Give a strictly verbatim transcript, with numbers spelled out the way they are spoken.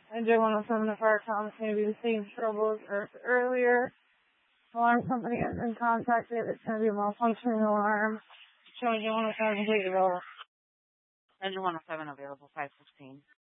Engine one oh seven to Fire Thomas may be the same trouble as earlier. Alarm company has been contacted. It's going to be a malfunctioning alarm. Show Engine one oh seven, please available. Engine one oh seven available, five sixteen.